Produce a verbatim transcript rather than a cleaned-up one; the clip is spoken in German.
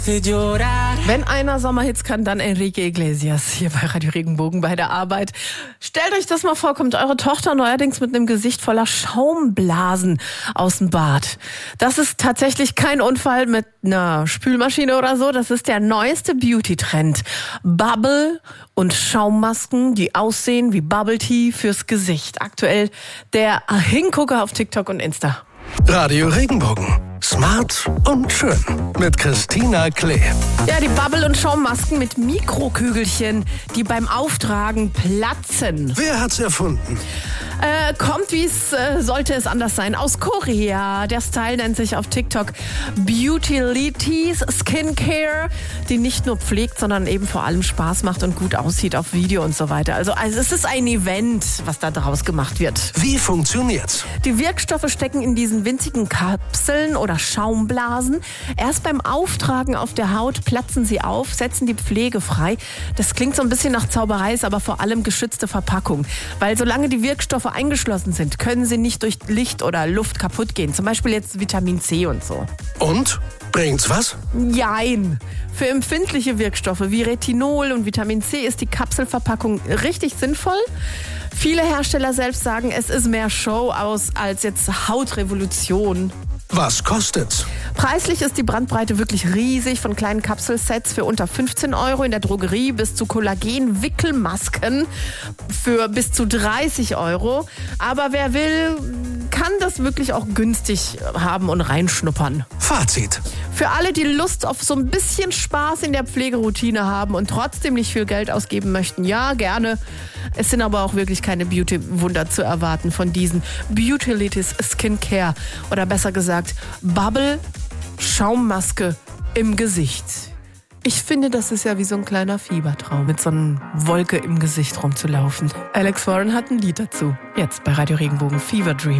Wenn einer Sommerhits kann, dann Enrique Iglesias hier bei Radio Regenbogen bei der Arbeit. Stellt euch das mal vor, kommt eure Tochter neuerdings mit einem Gesicht voller Schaumblasen aus dem Bad. Das ist tatsächlich kein Unfall mit einer Spülmaschine oder so. Das ist der neueste Beauty-Trend. Bubble und Schaummasken, die aussehen wie Bubble Tea fürs Gesicht. Aktuell der Hingucker auf TikTok und Insta. Radio Regenbogen. Smart und schön. Mit Christina Klee. Ja, die Bubble- und Schaummasken mit Mikrokügelchen, die beim Auftragen platzen. Wer hat's erfunden? Äh, kommt, wie es äh, sollte es anders sein, aus Korea. Der Style nennt sich auf TikTok Beautylities Skincare, die nicht nur pflegt, sondern eben vor allem Spaß macht und gut aussieht auf Video und so weiter. Also, also es ist ein Event, was da draus gemacht wird. Wie funktioniert's? Die Wirkstoffe stecken in diesen winzigen Kapseln oder Schaumblasen. Erst beim Auftragen auf der Haut platzen sie auf, setzen die Pflege frei. Das klingt so ein bisschen nach Zauberei, ist aber vor allem geschützte Verpackung. Weil solange die Wirkstoffe eingeschlossen sind, können sie nicht durch Licht oder Luft kaputt gehen. Zum Beispiel jetzt Vitamin C und so. Und? Bringt's was? Jein. Für empfindliche Wirkstoffe wie Retinol und Vitamin C ist die Kapselverpackung richtig sinnvoll. Viele Hersteller selbst sagen, es ist mehr Show aus als jetzt Hautrevolution. Was kostet's? Preislich ist die Bandbreite wirklich riesig, von kleinen Kapselsets für unter fünfzehn Euro in der Drogerie bis zu Kollagen-Wickelmasken für bis zu dreißig Euro. Aber wer will, kann das wirklich auch günstig haben und reinschnuppern. Fazit. Für alle, die Lust auf so ein bisschen Spaß in der Pflegeroutine haben und trotzdem nicht viel Geld ausgeben möchten, ja, gerne. Es sind aber auch wirklich keine Beauty-Wunder zu erwarten von diesen Beautylities Skincare oder besser gesagt Bubble Schaummaske im Gesicht. Ich finde, das ist ja wie so ein kleiner Fiebertraum, mit so einer Wolke im Gesicht rumzulaufen. Alex Warren hat ein Lied dazu. Jetzt bei Radio Regenbogen Fever Dream.